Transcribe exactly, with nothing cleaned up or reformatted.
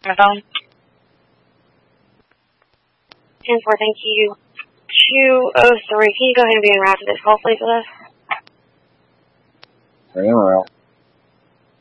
My phone. ten four, thank you. two oh three, can you go ahead and be en route to this call, please, with us? I am out.